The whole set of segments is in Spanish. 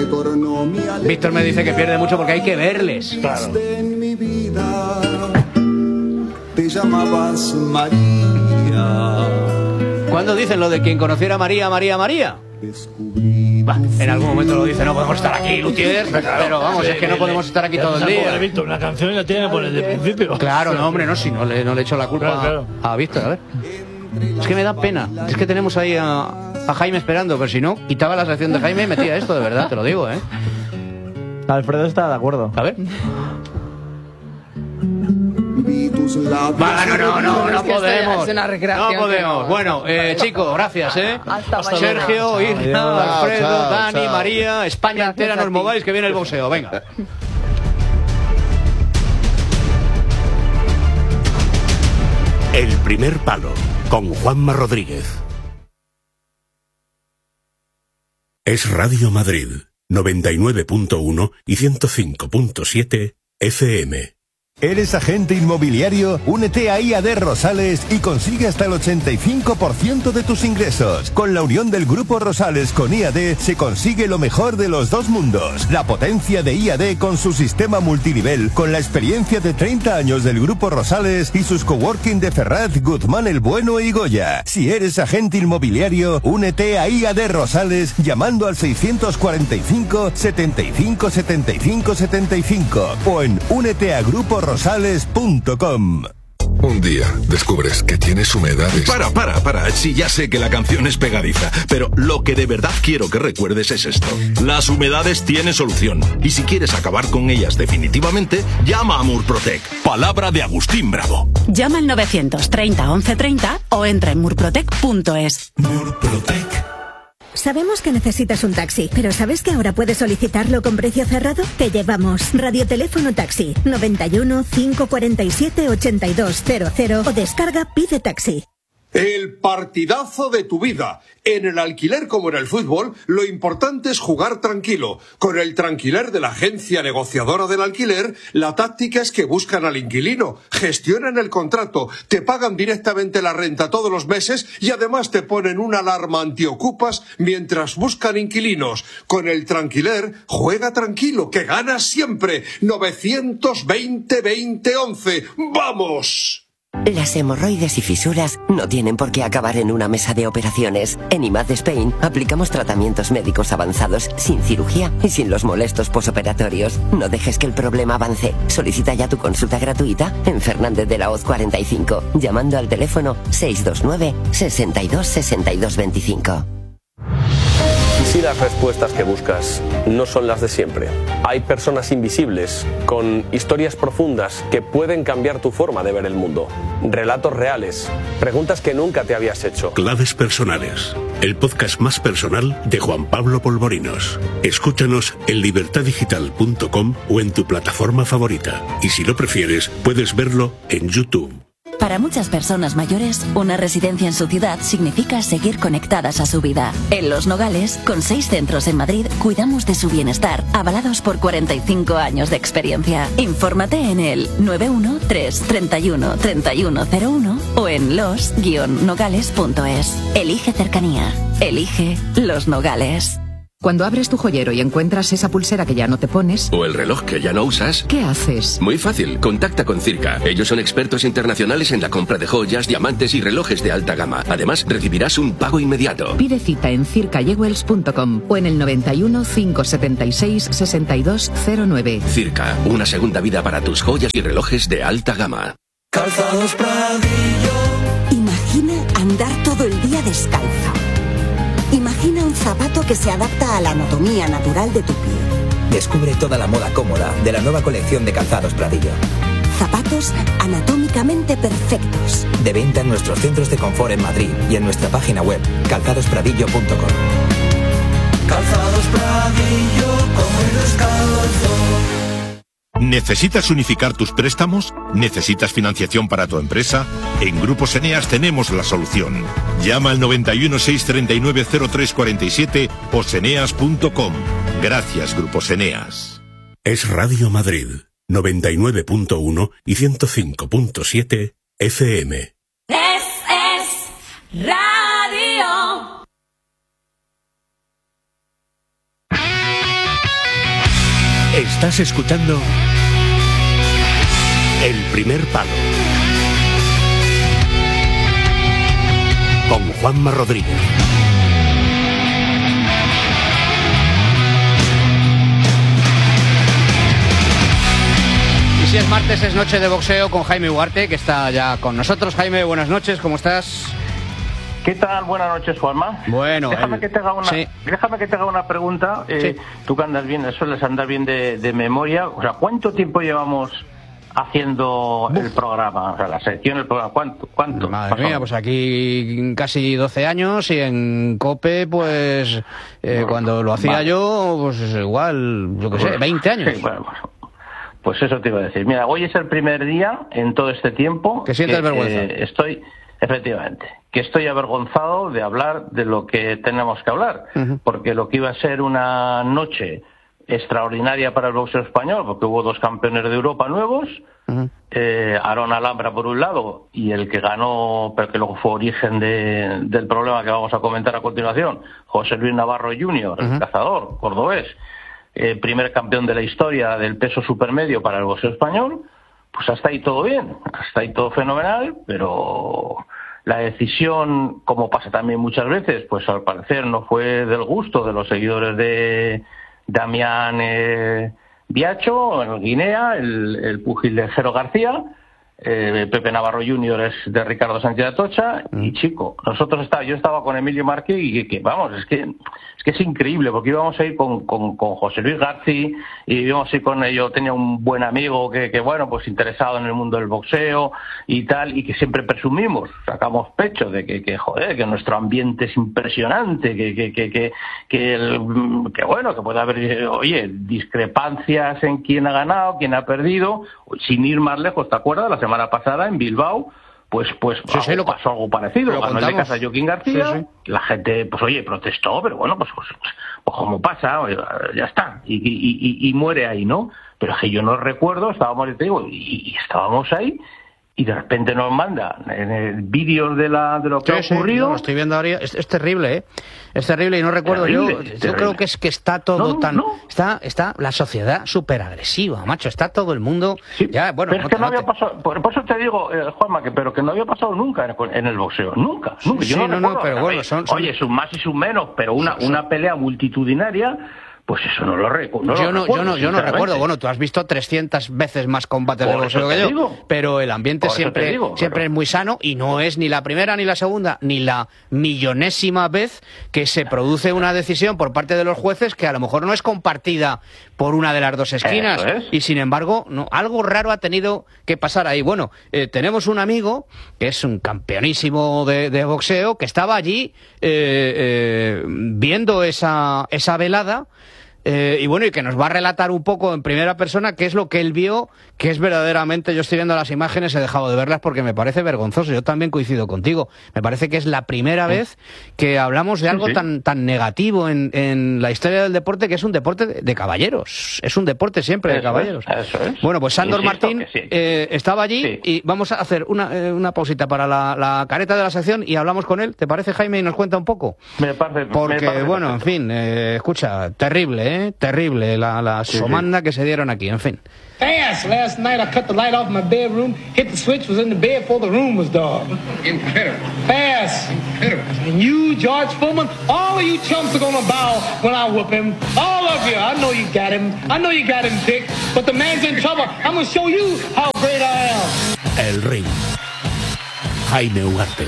Víctor me dice que pierde mucho porque hay que verles. Claro. Te llamabas María. ¿Cuándo dicen lo de quien conociera a María, María, María? Bah, en algún momento lo dice, no podemos estar aquí, Lutier, pero vamos, es que no podemos estar aquí todo el día. Víctor, una canción la tiene que poner desde el principio. Claro, no, hombre, no, si no le echo la culpa a Víctor, a ver. Es que me da pena, es que tenemos ahí a Jaime esperando, pero si no, quitaba la sección de Jaime y metía esto, de verdad, te lo digo, ¿eh? Alfredo está de acuerdo. A ver. No podemos. Es una recreación. No podemos. Bueno, chicos, gracias, Hasta Sergio, Irna, Alfredo, Chao, Dani, chao. María, España entera, no os mováis, que viene el boxeo. Venga. El primer palo, con Juanma Rodríguez. Es Radio Madrid, 99.1 y 105.7 FM. ¿Eres agente inmobiliario? Únete a IAD Rosales y consigue hasta el 85% de tus ingresos. Con la unión del Grupo Rosales con IAD se consigue lo mejor de los dos mundos. La potencia de IAD con su sistema multinivel, con la experiencia de 30 años del Grupo Rosales y sus coworking de Ferraz, Guzmán el Bueno y Goya. Si eres agente inmobiliario, únete a IAD Rosales llamando al 645 75 75 75 o en úneteagruporosales.com. Un día descubres que tienes humedades. Para. Sí, ya sé que la canción es pegadiza, pero lo que de verdad quiero que recuerdes es esto. Las humedades tienen solución. Y si quieres acabar con ellas definitivamente, llama a Murprotec. Palabra de Agustín Bravo. Llama al 930 1130 o entra en murprotec.es. Murprotec. Sabemos que necesitas un taxi, pero ¿sabes que ahora puedes solicitarlo con precio cerrado? Te llevamos Radioteléfono Taxi 91 547 8200 o descarga Pide Taxi. El partidazo de tu vida. En el alquiler como en el fútbol, lo importante es jugar tranquilo. Con el Tranquiler de la agencia negociadora del alquiler, la táctica es que buscan al inquilino, gestionan el contrato, te pagan directamente la renta todos los meses y además te ponen una alarma antiocupas mientras buscan inquilinos. Con el Tranquiler, juega tranquilo, que ganas siempre. 920-2011. ¡Vamos! Las hemorroides y fisuras no tienen por qué acabar en una mesa de operaciones. En IMAD Spain aplicamos tratamientos médicos avanzados sin cirugía y sin los molestos posoperatorios. No dejes que el problema avance. Solicita ya tu consulta gratuita en Fernández de la Hoz 45, llamando al teléfono 629 62 62 25. ¿Y si las respuestas que buscas no son las de siempre? Hay personas invisibles, con historias profundas que pueden cambiar tu forma de ver el mundo. Relatos reales, preguntas que nunca te habías hecho. Claves personales, el podcast más personal de Juan Pablo Polvorinos. Escúchanos en libertadigital.com o en tu plataforma favorita. Y si lo prefieres, puedes verlo en YouTube. Para muchas personas mayores, una residencia en su ciudad significa seguir conectadas a su vida. En Los Nogales, con 6 centros en Madrid, cuidamos de su bienestar, avalados por 45 años de experiencia. Infórmate en el 913-31-3101 o en los-nogales.es. Elige cercanía. Elige Los Nogales. Cuando abres tu joyero y encuentras esa pulsera que ya no te pones... O el reloj que ya no usas... ¿Qué haces? Muy fácil, contacta con Circa. Ellos son expertos internacionales en la compra de joyas, diamantes y relojes de alta gama. Además, recibirás un pago inmediato. Pide cita en circajewells.com o en el 91 576 6209. Circa, una segunda vida para tus joyas y relojes de alta gama. Calzados Pradillo. Imagina andar todo el día descalzo. Imagina un zapato que se adapta a la anatomía natural de tu pie. Descubre toda la moda cómoda de la nueva colección de Calzados Pradillo. Zapatos anatómicamente perfectos. De venta en nuestros centros de confort en Madrid y en nuestra página web, calzadospradillo.com. Calzados Pradillo, como el descalzo. ¿Necesitas unificar tus préstamos? ¿Necesitas financiación para tu empresa? En Grupos Eneas tenemos la solución. Llama al 91 639 0347 o seneas.com. Gracias, Grupos Eneas. Es Radio Madrid, 99.1 y 105.7 FM. Es radio. Estás escuchando El Primer Palo con Juanma Rodríguez. Y si es martes, es noche de boxeo con Jaime Ugarte, que está ya con nosotros. Jaime, buenas noches, ¿cómo estás? ¿Qué tal? Buenas noches, Juanma. Bueno, déjame que te haga una pregunta. Sí. Tú que andas bien, sueles andar bien de memoria. O sea, ¿cuánto tiempo llevamos haciendo el programa? O sea, la sección, el programa. ¿Cuánto? Madre mía, pues aquí casi 12 años y en COPE, pues cuando lo hacía yo, pues igual, yo qué sé, 20 años. Sí, bueno, pues eso te iba a decir. Mira, hoy es el primer día en todo este tiempo que sientes vergüenza. Efectivamente, que estoy avergonzado de hablar de lo que tenemos que hablar, porque lo que iba a ser una noche extraordinaria para el boxeo español, porque hubo 2 campeones de Europa nuevos, Aaron Alhambra por un lado, y el que ganó, pero que luego fue origen del problema que vamos a comentar a continuación, José Luis Navarro Jr., el cazador cordobés, primer campeón de la historia del peso supermedio para el boxeo español. Pues hasta ahí todo bien, hasta ahí todo fenomenal, pero la decisión, como pasa también muchas veces, pues al parecer no fue del gusto de los seguidores de Damián Biacho, en Guinea, el púgil de Jero García. Pepe Navarro Jr. es de Ricardo Sánchez Atocha, y chico, yo estaba con Emilio Márquez y que vamos, es que es increíble, porque íbamos a ir con José Luis García, y íbamos a ir con yo tenía un buen amigo que bueno, pues interesado en el mundo del boxeo y tal, y que siempre presumimos, sacamos pecho de que joder, que nuestro ambiente es impresionante, que bueno, que puede haber, oye, discrepancias en quién ha ganado, quién ha perdido, sin ir más lejos, ¿te acuerdas? La semana pasada en Bilbao, pues pasó algo parecido. Ganó el de casa Joaquín García, la gente, pues oye, protestó, pero bueno, pues como pasa, ya está, y muere ahí, ¿no? Pero es que yo no recuerdo, estábamos ahí, y de repente nos manda vídeos de lo que ha ocurrido. Lo estoy viendo ahora, es terrible, ¿eh? Es terrible, y no recuerdo terrible. Yo creo que está todo está la sociedad súper agresiva, macho, está todo el mundo ya, bueno, pero es que no había pasado, por eso te digo, Juanma, pero que no había pasado nunca en el boxeo, nunca. Yo no recuerdo, pero bueno, oye, sus más y sus menos, pero una pelea multitudinaria. Pues eso no lo recuerdo. Yo no recuerdo. Bueno, tú has visto 300 veces más combates de boxeo que yo, pero el ambiente siempre es muy sano, y no es ni la primera, ni la segunda, ni la millonésima vez que se produce una decisión por parte de los jueces que a lo mejor no es compartida por una de las dos esquinas, y sin embargo algo raro ha tenido que pasar ahí. Bueno, tenemos un amigo que es un campeonísimo de boxeo, que estaba allí viendo esa velada, y bueno, y que nos va a relatar un poco en primera persona qué es lo que él vio, que es verdaderamente, yo estoy viendo las imágenes, he dejado de verlas porque me parece vergonzoso. Yo también coincido contigo, me parece que es la primera vez que hablamos de algo tan negativo en la historia del deporte, que es un deporte de caballeros, es un deporte siempre de caballeros. Eso es. Bueno, pues Sándor Martín estaba allí, y vamos a hacer una pausita para la careta de la sección y hablamos con él, ¿te parece, Jaime? Y nos cuenta un poco. Me parece. Porque, bueno, en fin, escucha, terrible, terrible la somanda que se dieron aquí, en fin. Fast. Last night I cut the light off my bedroom, hit the switch, was in the bed before the room was dark. Incredible. Fast. Incredible. And you, George Foreman, all of you chumps are gonna bow when I whoop him. All of you. I know you got him. I know you got him, Dick. But the man's in trouble. I'm gonna show you how great I am. El Ring. Jaime Ugarte.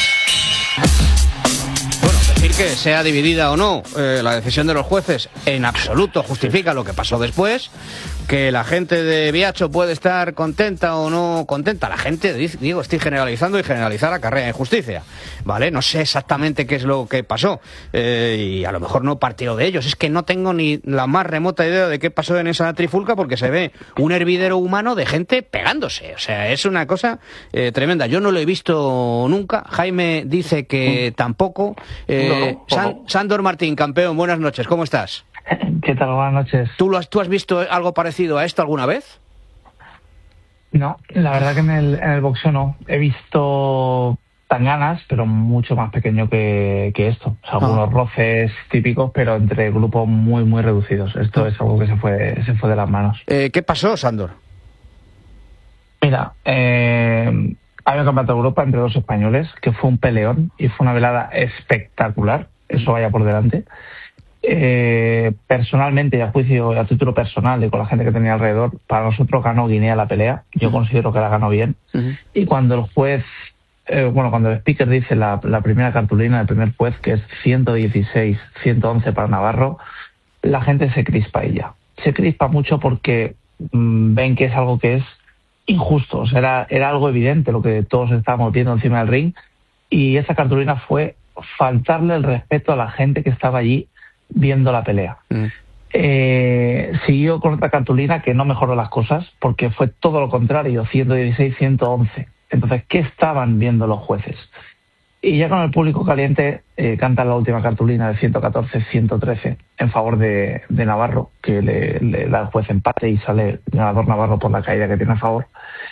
Decir que sea dividida o no la decisión de los jueces en absoluto justifica lo que pasó después. Que la gente de Biacho puede estar contenta o no contenta. La gente, digo, estoy generalizando, y generalizar acarrea injusticia, ¿vale? No sé exactamente qué es lo que pasó, y a lo mejor no partió de ellos. Es que no tengo ni la más remota idea de qué pasó en esa trifulca, porque se ve un hervidero humano de gente pegándose. O sea, es una cosa tremenda. Yo no lo he visto nunca. Jaime dice que tampoco. Sándor Martín, campeón, buenas noches, ¿cómo estás? ¿Qué tal? Buenas noches. ¿Tú has visto algo parecido a esto alguna vez? No, la verdad que en el boxeo no. He visto tanganas, pero mucho más pequeño que esto. O sea, algunos roces típicos, pero entre grupos muy, muy reducidos. Esto es algo que se fue de las manos. ¿Qué pasó, Sándor? Mira, hay un campeonato de Europa entre dos españoles, que fue un peleón y fue una velada espectacular. Eso vaya por delante. Personalmente, y a juicio, a título personal y con la gente que tenía alrededor, para nosotros ganó Guinea la pelea. Yo considero que la ganó bien. Y cuando el juez, cuando el speaker dice la primera cartulina del primer juez, que es 116-111 para Navarro, la gente se crispa ella. Se crispa mucho porque ven que es algo que es injusto. O sea, era algo evidente lo que todos estábamos viendo encima del ring, y esa cartulina fue faltarle el respeto a la gente que estaba allí viendo la pelea. Siguió con otra cartulina que no mejoró las cosas, porque fue todo lo contrario, 116-111. Entonces, ¿qué estaban viendo los jueces? Y ya con el público caliente, cantan la última cartulina de 114-113 en favor de Navarro, que le da el juez empate y sale ganador Navarro por la caída que tiene a favor.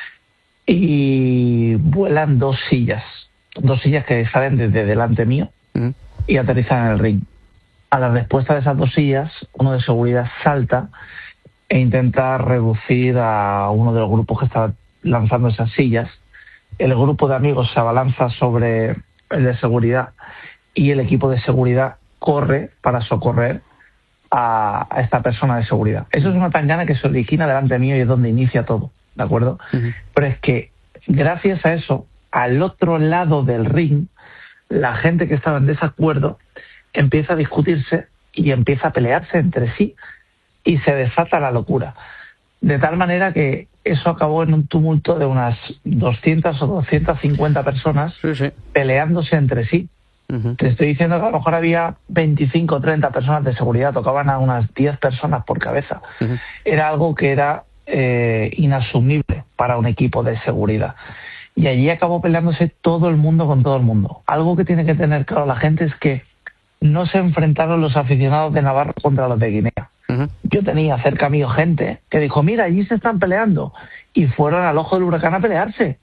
Y vuelan dos sillas que salen desde delante mío y aterrizan en el ring. A la respuesta de esas dos sillas, uno de seguridad salta e intenta reducir a uno de los grupos que estaba lanzando esas sillas. El grupo de amigos se abalanza sobre el de seguridad y el equipo de seguridad corre para socorrer a esta persona de seguridad. Eso es una tangana que se origina delante mío y es donde inicia todo, ¿de acuerdo? Pero es que gracias a eso, al otro lado del ring, la gente que estaba en desacuerdo empieza a discutirse y empieza a pelearse entre sí y se desata la locura. De tal manera que eso acabó en un tumulto de unas 200 o 250 personas peleándose entre sí. Te estoy diciendo que a lo mejor había 25 o 30 personas de seguridad, tocaban a unas 10 personas por cabeza. Era algo que era inasumible para un equipo de seguridad. Y allí acabó peleándose todo el mundo con todo el mundo. Algo que tiene que tener claro la gente es que no se enfrentaron los aficionados de Navarro contra los de Guinea. Yo tenía cerca mío gente que dijo, mira, allí se están peleando, y fueron al ojo del huracán a pelearse.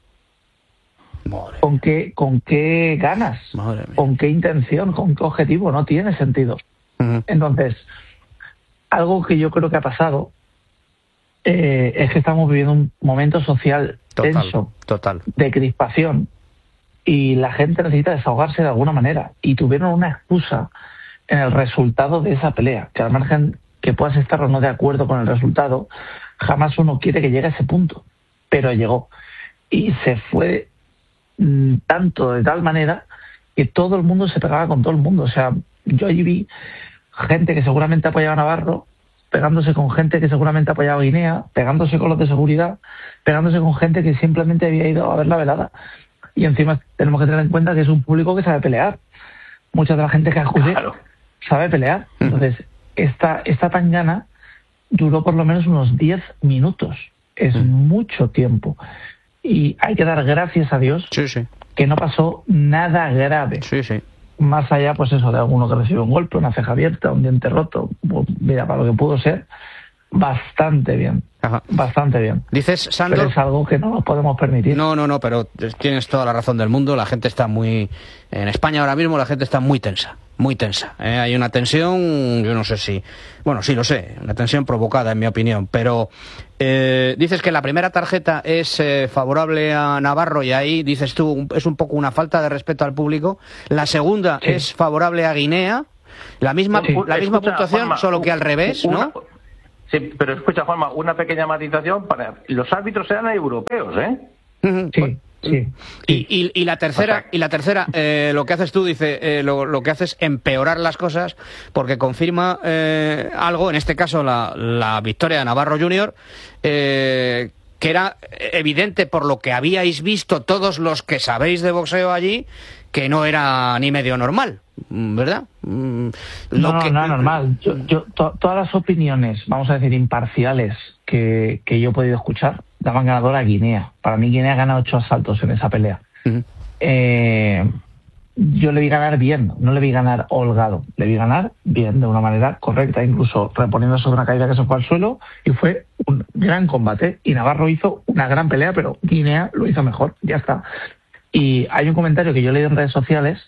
¿Con qué ganas? ¿Con qué intención? ¿Con qué objetivo? No tiene sentido. Entonces, algo que yo creo que ha pasado es que estamos viviendo un momento social tenso, de crispación, y la gente necesita desahogarse de alguna manera, y tuvieron una excusa en el resultado de esa pelea, que al margen que puedas estar o no de acuerdo con el resultado, jamás uno quiere que llegue a ese punto, pero llegó, y se fue tanto de tal manera que todo el mundo se pegaba con todo el mundo. O sea, yo allí vi gente que seguramente apoyaba a Navarro pegándose con gente que seguramente apoyaba a Guinea, pegándose con los de seguridad, pegándose con gente que simplemente había ido a ver la velada. Y encima tenemos que tener en cuenta que es un público que sabe pelear. Mucha de la gente que acude sabe pelear. Entonces, esta tangana duró por lo menos unos 10 minutos. Es mucho tiempo. Y hay que dar gracias a Dios que no pasó nada grave. Más allá, pues eso, de alguno que recibe un golpe, una ceja abierta, un diente roto. Pues mira, para lo que pudo ser, bastante bien. Bastante bien. Dices, Sándor, pero es algo que no nos podemos permitir. No, pero tienes toda la razón del mundo. La gente está muy... En España ahora mismo la gente está muy tensa. Muy tensa. Hay una tensión, yo no sé si... Bueno, sí lo sé, una tensión provocada en mi opinión, pero dices que la primera tarjeta es favorable a Navarro y ahí, dices tú, es un poco una falta de respeto al público. La segunda es favorable a Guinea, la misma puntuación, Juanma, solo que al revés, ¿no? Sí, pero escucha, Juanma, una pequeña matización. Los árbitros eran europeos, ¿eh? Sí. Y la tercera, lo que haces tú, dice, lo que haces es empeorar las cosas, porque confirma algo, en este caso la victoria de Navarro Junior, que era evidente por lo que habíais visto todos los que sabéis de boxeo allí, que no era ni medio normal, ¿verdad? No normal. Todas las opiniones, vamos a decir, imparciales que yo he podido escuchar, daban ganador a Guinea. Para mí Guinea gana 8 asaltos en esa pelea. Yo le vi ganar bien, no le vi ganar holgado, le vi ganar bien, de una manera correcta, incluso reponiéndose de una caída que se fue al suelo, y fue un gran combate. Y Navarro hizo una gran pelea, pero Guinea lo hizo mejor, ya está. Y hay un comentario que yo he leído en redes sociales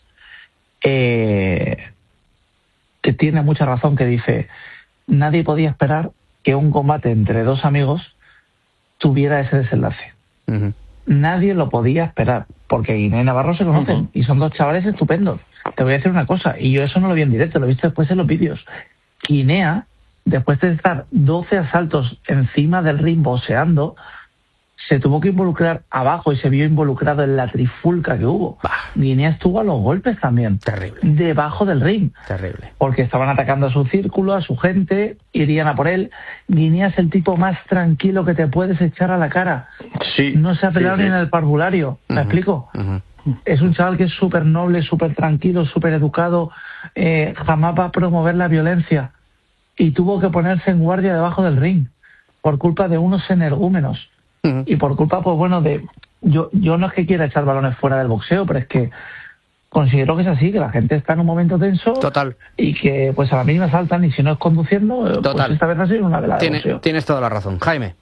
que tiene mucha razón, que dice: nadie podía esperar que un combate entre dos amigos tuviera ese desenlace. Nadie lo podía esperar, porque Guinea y Navarro se conocen y son dos chavales estupendos. Te voy a decir una cosa, y yo eso no lo vi en directo, lo he visto después en los vídeos. Guinea, después de estar 12 asaltos encima del ring boxeando, se tuvo que involucrar abajo y se vio involucrado en la trifulca que hubo. Guinea estuvo a los golpes también. Terrible. Debajo del ring. Terrible. Porque estaban atacando a su círculo, a su gente, irían a por él. Guinea es el tipo más tranquilo que te puedes echar a la cara. Sí. No se ha peleado ni en el parvulario. ¿Me explico? Es un chaval que es súper noble, súper tranquilo, súper educado. Jamás va a promover la violencia. Y tuvo que ponerse en guardia debajo del ring por culpa de unos energúmenos. Y por culpa, pues bueno, de... Yo no es que quiera echar balones fuera del boxeo, pero es que considero que es así, que la gente está en un momento tenso. Total. Y que pues a la mínima saltan, y si no es conduciendo, Total. pues esta vez ha sido una velada de boxeo. Tienes toda la razón. Jaime.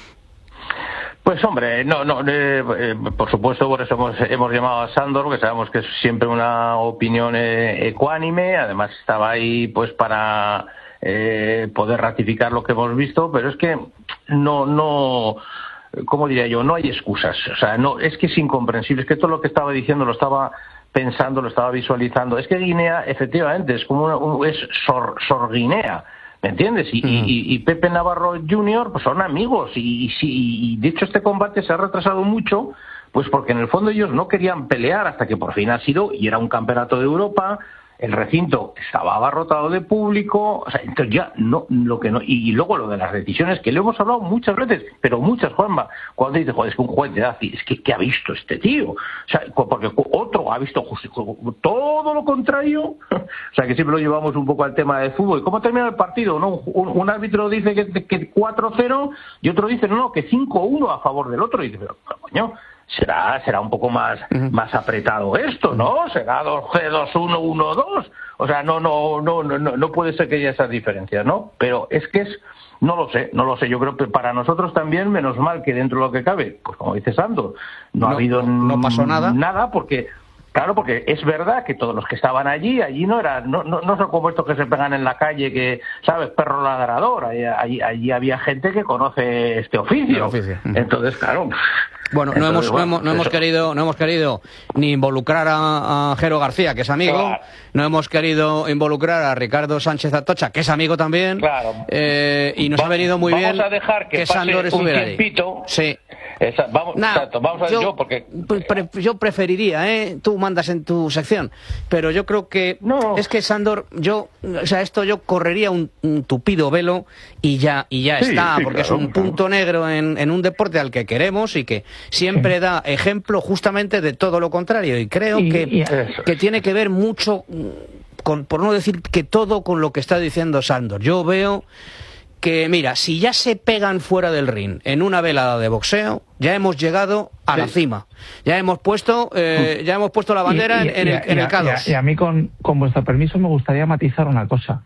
Pues hombre, por supuesto, por eso hemos llamado a Sándor, que sabemos que es siempre una opinión ecuánime. Además estaba ahí pues para poder ratificar lo que hemos visto, pero es que no ¿cómo diría yo? No hay excusas. O sea, no, es que es incomprensible. Es que todo lo que estaba diciendo lo estaba pensando, lo estaba visualizando. Es que Guinea, efectivamente, es como es Sor Guinea, ¿me entiendes? Y Pepe Navarro Jr. pues son amigos. Y de hecho este combate se ha retrasado mucho, pues porque en el fondo ellos no querían pelear hasta que por fin ha sido, y era un campeonato de Europa. El recinto estaba abarrotado de público, o sea, entonces ya no, lo que no, y luego lo de las decisiones, que le hemos hablado muchas veces, pero muchas, Juanma, cuando dice, joder, es que un juez de edad, es que ¿qué ha visto este tío? O sea, porque otro ha visto todo lo contrario, o sea, que siempre lo llevamos un poco al tema del fútbol. ¿Cómo termina el partido? ¿No? Un árbitro dice que 4-0 y otro dice, no, que 5-1 a favor del otro, y dice, pero coño, será un poco más apretado esto, ¿no? Será 2-1, 1-2. O sea, no puede ser que haya esas diferencias, ¿no? Pero es que no lo sé. Yo creo que para nosotros también, menos mal que dentro de lo que cabe, pues como dice Sandro, no pasó nada porque... Claro, porque es verdad que todos los que estaban allí no son como estos que se pegan en la calle, que, ¿sabes? Perro ladrador. Allí había gente que conoce este oficio. Entonces, claro. Bueno, no hemos querido ni involucrar a Jero García, que es amigo. Claro. No hemos querido involucrar a Ricardo Sánchez Atocha, que es amigo también. Claro. Y nos ha venido muy bien a dejar que Sándor estuviera ahí. Sí. Vamos a porque yo preferiría, tú mandas en tu sección, pero yo creo que es que Sándor, yo correría un tupido velo y ya está, porque es un punto negro en un deporte al que queremos y que siempre da ejemplo justamente de todo lo contrario, y creo que tiene que ver mucho por no decir que todo, con lo que está diciendo Sándor. Yo veo que, mira, si ya se pegan fuera del ring en una velada de boxeo, ya hemos llegado a la cima. Ya hemos puesto la bandera en el K2. Y a mí, con vuestro permiso, me gustaría matizar una cosa.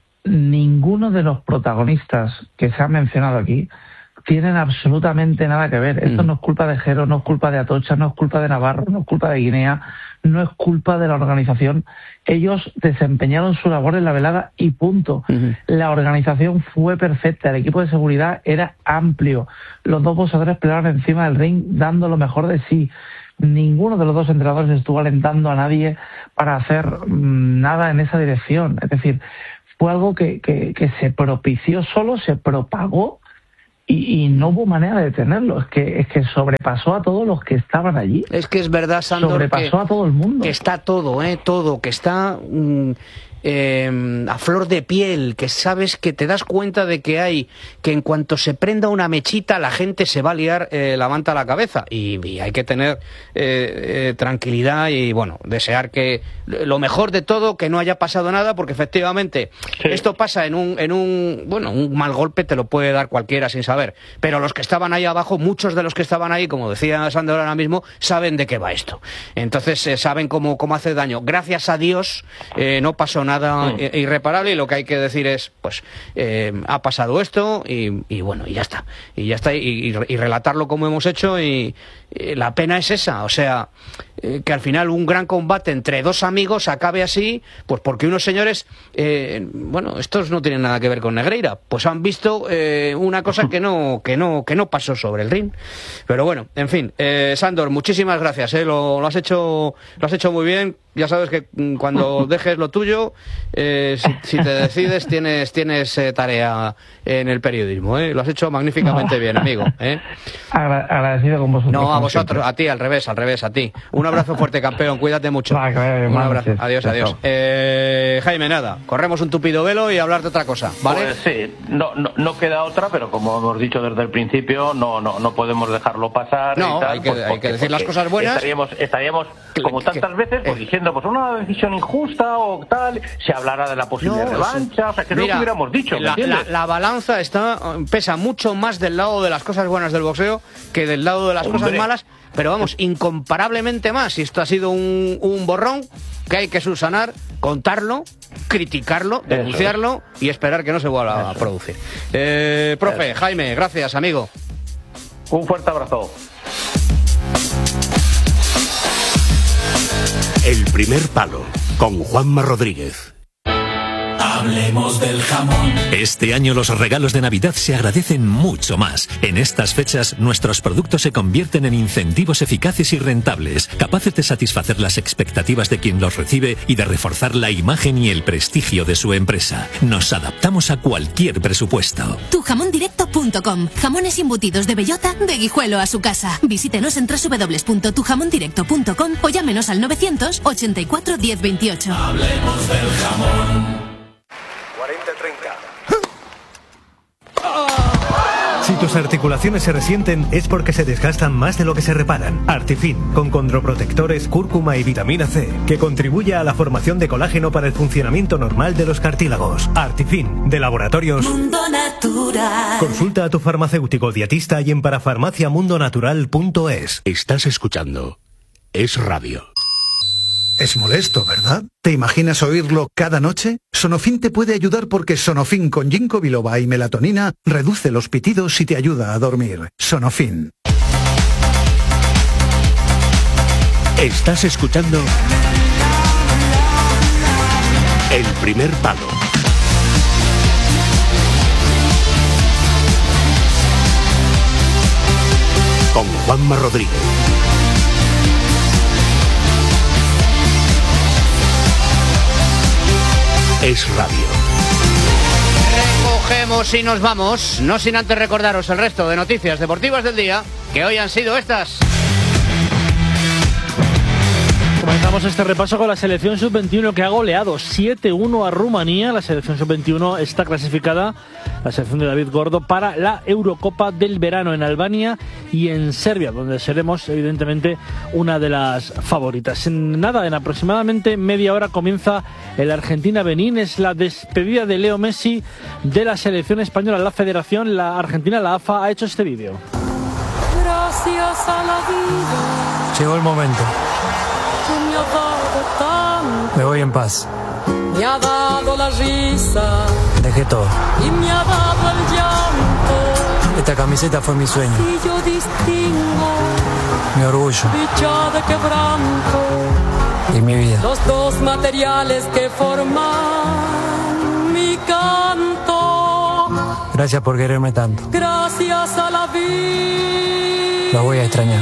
Ninguno de los protagonistas que se han mencionado aquí tienen absolutamente nada que ver. Esto no es culpa de Jero, no es culpa de Atocha, no es culpa de Navarro, no es culpa de Guinea, no es culpa de la organización. Ellos desempeñaron su labor en la velada y punto. La organización fue perfecta, el equipo de seguridad era amplio, los dos boxeadores pelearon encima del ring dando lo mejor de sí. Ninguno de los dos entrenadores estuvo alentando a nadie para hacer nada en esa dirección. Es decir, fue algo que se propició solo, se propagó, y no hubo manera de detenerlo. Es que sobrepasó a todos los que estaban allí. Es que es verdad, Sándor, sobrepasó a todo el mundo. Que está todo, que está a flor de piel, que sabes, que te das cuenta de que en cuanto se prenda una mechita la gente se va a liar la manta a la cabeza, y hay que tener tranquilidad y bueno, desear que lo mejor de todo, que no haya pasado nada, porque efectivamente esto pasa en un mal golpe te lo puede dar cualquiera sin saber, pero los que estaban ahí abajo, muchos de los que estaban ahí, como decía Sándor ahora mismo, saben de qué va esto, entonces saben cómo hace daño. Gracias a Dios no pasó nada irreparable, y lo que hay que decir es, pues ha pasado esto y bueno, y ya está y relatarlo como hemos hecho, y la pena es esa, o sea, que al final un gran combate entre dos amigos acabe así, pues porque unos señores, bueno, estos no tienen nada que ver con Negreira, pues han visto una cosa que no pasó sobre el ring. Pero bueno, en fin, Sándor, muchísimas gracias, lo has hecho muy bien. Ya sabes que cuando dejes lo tuyo, si te decides, tienes tarea en el periodismo, ¿eh? Lo has hecho magníficamente bien, amigo, ¿eh? Agradecido con vosotros. No, a vosotros, a ti, al revés, a ti. Un abrazo fuerte, campeón, cuídate mucho. Un abrazo, adiós. Jaime, nada, corremos un tupido velo y hablar de otra cosa, ¿vale? Pues sí, no queda otra, pero como hemos dicho desde el principio, no podemos dejarlo pasar. No, y tal, hay que decir las cosas buenas. Estaríamos como tantas veces, pues diciendo, pues una decisión injusta o tal, se hablará de la posible revancha, o sea, que no lo hubiéramos dicho. La balanza pesa mucho más del lado de las cosas buenas del boxeo que del lado de las cosas malas, pero vamos, incomparablemente más. Y esto ha sido un borrón que hay que subsanar, contarlo, criticarlo, denunciarlo y esperar que no se vuelva a producir. Profe, Jaime, gracias, amigo. Un fuerte abrazo. El primer palo, con Juanma Rodríguez. Hablemos del jamón. Este año los regalos de Navidad se agradecen mucho más. En estas fechas, nuestros productos se convierten en incentivos eficaces y rentables, capaces de satisfacer las expectativas de quien los recibe y de reforzar la imagen y el prestigio de su empresa. Nos adaptamos a cualquier presupuesto. Tujamondirecto.com. Jamones embutidos de bellota, de Guijuelo a su casa. Visítenos en www.tujamondirecto.com o llámenos al 984 1028. Hablemos del jamón. 40-30. Si tus articulaciones se resienten es porque se desgastan más de lo que se reparan. Artifin, con condroprotectores, cúrcuma y vitamina C, que contribuye a la formación de colágeno para el funcionamiento normal de los cartílagos. Artifin, de Laboratorios Mundo Natural. Consulta a tu farmacéutico dietista y en parafarmaciamundonatural.es. Estás escuchando Es Radio. Es molesto, ¿verdad? ¿Te imaginas oírlo cada noche? Sonofin te puede ayudar porque Sonofin con ginkgo biloba y melatonina reduce los pitidos y te ayuda a dormir. Sonofin. Estás escuchando El primer palo. Con Juanma Rodríguez. Es Radio. Recogemos y nos vamos, no sin antes recordaros el resto de noticias deportivas del día, que hoy han sido estas. Comenzamos este repaso con la selección sub-21 que ha goleado 7-1 a Rumanía. La selección sub-21 está clasificada, la selección de David Gordo, para la Eurocopa del verano en Albania y en Serbia, donde seremos evidentemente una de las favoritas. En aproximadamente media hora comienza el Argentina-Benín. Es la despedida de Leo Messi de la selección española. La federación, la Argentina, la AFA, ha hecho este vídeo. Gracias a la vida. Llegó el momento. Me voy en paz. Me ha dado la risa. Dejé todo. Y me ha dado el llanto. Esta camiseta fue mi sueño. Y yo distingo mi orgullo. Dicha de quebranto. Y mi vida. Los dos materiales que forman mi canto. Gracias por quererme tanto. Gracias a la vida. Lo voy a extrañar.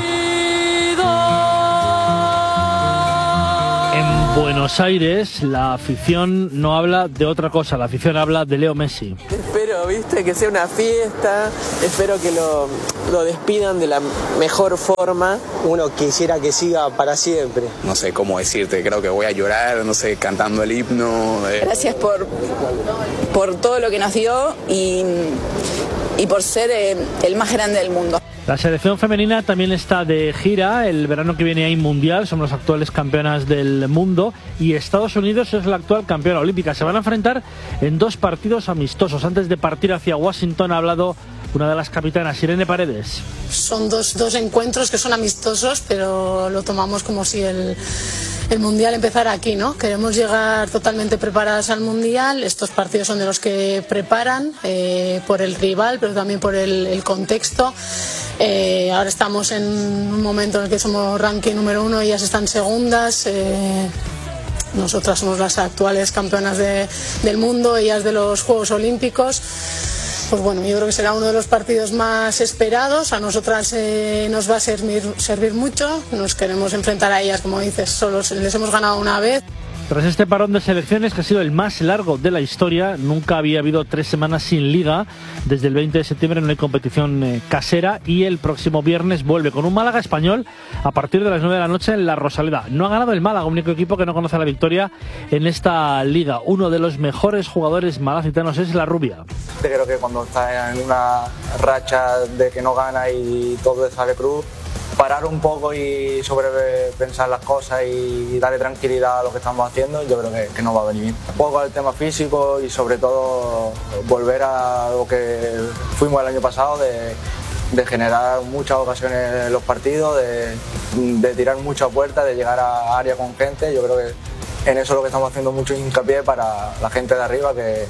En Buenos Aires, la afición no habla de otra cosa, la afición habla de Leo Messi. Espero, viste, que sea una fiesta, espero que lo despidan de la mejor forma. Uno quisiera que siga para siempre. No sé cómo decirte, creo que voy a llorar, no sé, cantando el himno. Gracias por todo lo que nos dio y por ser el más grande del mundo. La selección femenina también está de gira. El verano que viene hay mundial, somos las actuales campeonas del mundo y Estados Unidos es la actual campeona olímpica. Se van a enfrentar en 2 partidos amistosos. Antes de partir hacia Washington ha hablado una de las capitanas, Irene Paredes. Son dos encuentros que son amistosos, pero lo tomamos como si el Mundial empezara aquí, ¿no? Queremos llegar totalmente preparadas al Mundial. Estos partidos son de los que preparan por el rival, pero también por el contexto. Ahora estamos en un momento en el que somos ranking número 1 y ellas están segundas. Nosotras somos las actuales campeonas del mundo, ellas de los Juegos Olímpicos. Pues bueno, yo creo que será uno de los partidos más esperados. A nosotras nos va a servir mucho. Nos queremos enfrentar a ellas, como dices, solo les hemos ganado una vez. Tras este parón de selecciones, que ha sido el más largo de la historia, nunca había habido 3 semanas sin liga. Desde el 20 de septiembre no hay competición casera y el próximo viernes vuelve con un Málaga Español a partir de las 9 de la noche en la Rosaleda. No ha ganado el Málaga, único equipo que no conoce la victoria en esta liga. Uno de los mejores jugadores malacitanos es la Rubia. Creo que cuando está en una racha de que no gana y todo sale cruz, parar un poco y sobrepensar las cosas y darle tranquilidad a lo que estamos haciendo, yo creo que nos va a venir bien. Un poco al tema físico y sobre todo volver a lo que fuimos el año pasado, de generar muchas ocasiones en los partidos, de tirar muchas puertas, de llegar a área con gente. Yo creo que en eso es lo que estamos haciendo mucho hincapié para la gente de arriba, que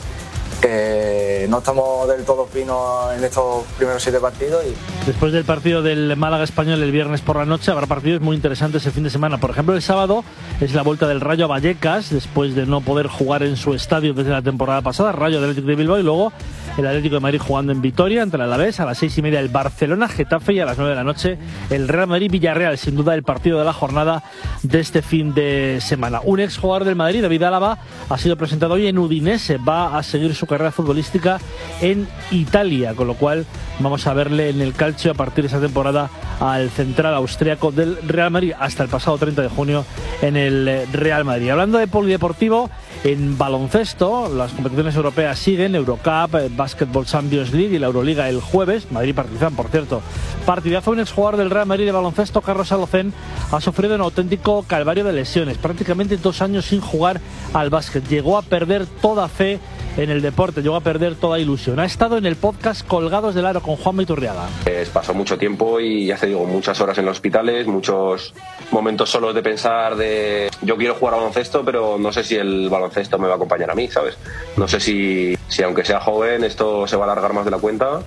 no estamos del todo finos en estos primeros 7 partidos. Después del partido del Málaga Español el viernes por la noche habrá partidos muy interesantes el fin de semana. Por ejemplo, el sábado es la vuelta del Rayo a Vallecas, después de no poder jugar en su estadio desde la temporada pasada. Rayo Atlético de Bilbao, y luego el Atlético de Madrid jugando en Vitoria ante el Alavés. A las 6:30 el Barcelona Getafe, y a las 9 de la noche el Real Madrid Villarreal, sin duda el partido de la jornada de este fin de semana. Un exjugador del Madrid, David Álava, ha sido presentado hoy en Udinese. Va a seguir su carrera futbolística en Italia, con lo cual vamos a verle en el calcio a partir de esa temporada al central austriaco del Real Madrid, hasta el pasado 30 de junio en el Real Madrid. Hablando de polideportivo, en baloncesto las competiciones europeas siguen: Eurocup, Basketball Champions League y la Euroliga el jueves. Madrid-Partizan, por cierto, partidazo. Un exjugador del Real Madrid de baloncesto, Carlos Alocén, ha sufrido un auténtico calvario de lesiones, prácticamente 2 años sin jugar al básquet. Llegó a perder toda fe en el deporte, llegó a perder toda ilusión. Ha estado en el podcast Colgados del Aro con Juanma Iturriaga. Pasó mucho tiempo y ya te digo, muchas horas en los hospitales, muchos momentos solos de pensar de yo quiero jugar a baloncesto, pero no sé si el baloncesto me va a acompañar a mí, ¿sabes? No sé si aunque sea joven esto se va a alargar más de la cuenta,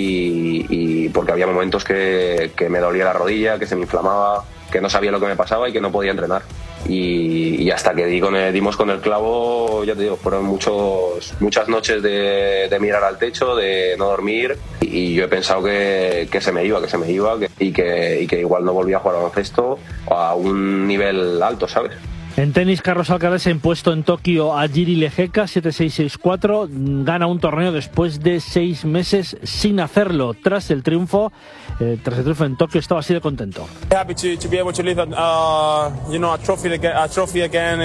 y porque había momentos que me dolía la rodilla, que se me inflamaba, que no sabía lo que me pasaba y que no podía entrenar. Y hasta que dimos con el clavo, ya te digo, fueron muchas noches de mirar al techo, de no dormir, y yo he pensado que se me iba y que igual no volvía a jugar al baloncesto a un nivel alto, ¿sabes? En tenis, Carlos Alcaraz se ha impuesto en Tokio a Jiri Lehecka 7-6-6-4. Gana un torneo después de 6 meses sin hacerlo. Tras el triunfo en Tokio, estaba así de contento. Happy to be able to lift a trophy again.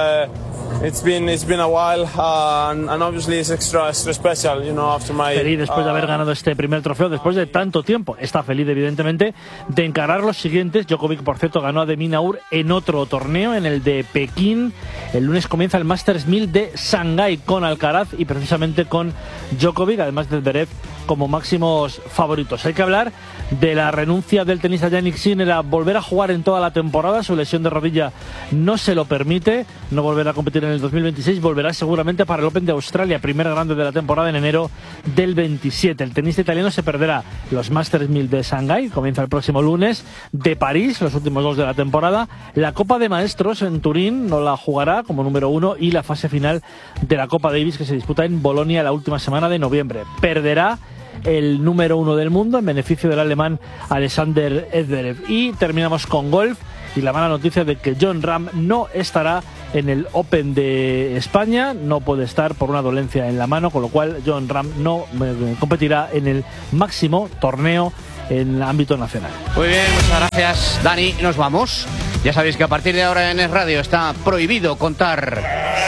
It's been a while, and obviously it's extra special, after my. Feliz después de haber ganado este primer trofeo, después de tanto tiempo. Está feliz, evidentemente, de encarar los siguientes. Djokovic, por cierto, ganó a de Minaur en otro torneo, en el de Pekín. El lunes comienza el Masters 1000 de Shanghái con Alcaraz y precisamente con Djokovic, además de Zverev como máximos favoritos. Hay que hablar de la renuncia del tenista Jannik Sinner a volver a jugar en toda la temporada. Su lesión de rodilla no se lo permite. No volverá a competir en el 2026. Volverá seguramente para el Open de Australia, primer grande de la temporada, en enero del 27. El tenista italiano se perderá los Masters 1000 de Shanghái, comienza el próximo lunes, de París, los últimos 2 de la temporada. La Copa de Maestros en Turín no la jugará como número 1, y la fase final de la Copa Davis, que se disputa en Bolonia la última semana de noviembre. Perderá el número 1 del mundo en beneficio del alemán Alexander Zverev. Y terminamos con golf y la mala noticia de que Jon Rahm no estará en el Open de España. No puede estar por una dolencia en la mano, con lo cual Jon Rahm no competirá en el máximo torneo en el ámbito nacional. Muy bien, muchas gracias, Dani. Nos vamos. Ya sabéis que a partir de ahora en Es Radio está prohibido contar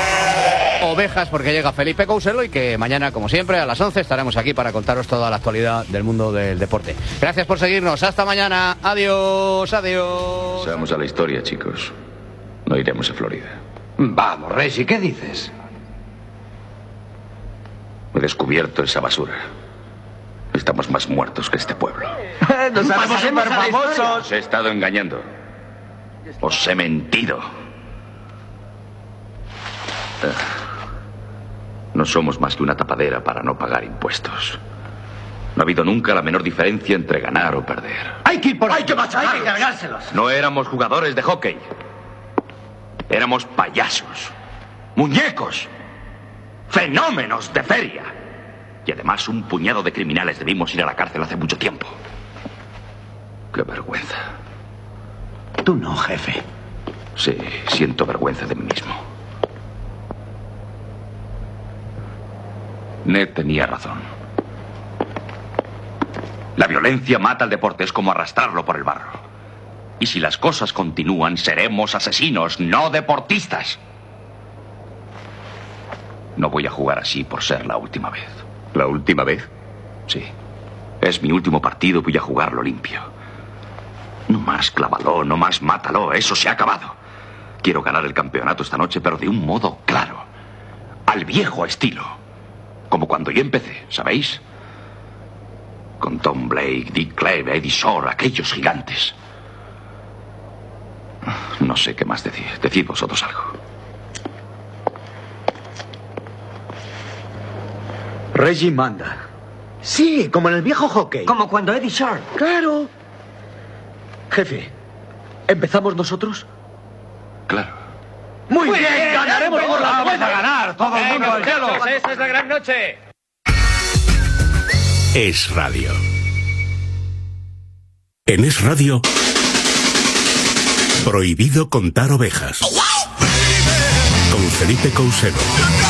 ovejas, porque llega Felipe Couselo, y que mañana, como siempre, a las 11 estaremos aquí para contaros toda la actualidad del mundo del deporte. Gracias por seguirnos. Hasta mañana. Adiós, adiós. Pasamos a la historia, chicos. No iremos a Florida. Vamos, Reggie, ¿qué dices? He descubierto esa basura. Estamos más muertos que este pueblo. ¡Nos vamos a ser famosos! Os he estado engañando. Os he mentido. No somos más que una tapadera para no pagar impuestos. No ha habido nunca la menor diferencia entre ganar o perder. Hay que ir por Hay que machacarlos. Hay que cargárselos. No éramos jugadores de hockey. Éramos payasos, muñecos, fenómenos de feria. Y además un puñado de criminales debimos ir a la cárcel hace mucho tiempo. ¡Qué vergüenza! Tú no, jefe. Sí, siento vergüenza de mí mismo. Ned tenía razón. La violencia mata al deporte, es como arrastrarlo por el barro. Y si las cosas continúan, seremos asesinos, no deportistas. No voy a jugar así por ser la última vez. ¿La última vez? Sí. Es mi último partido, voy a jugarlo limpio. No más clávalo, no más mátalo, eso se ha acabado. Quiero ganar el campeonato esta noche, pero de un modo claro. Al viejo estilo. Como cuando yo empecé, ¿sabéis? Con Tom Blake, Dick Cleve, Eddie Shore, aquellos gigantes. No sé qué más decir. Decid vosotros algo. Reggie manda. Sí, como en el viejo hockey. Como cuando Eddie Shore. Claro. Jefe, ¿empezamos nosotros? Claro. Muy bien, ganaremos por la buena. Ganar, todo el mundo al cielo. Esta es la gran noche. Es Radio. En Es Radio, prohibido contar ovejas. Con Felipe Couselo.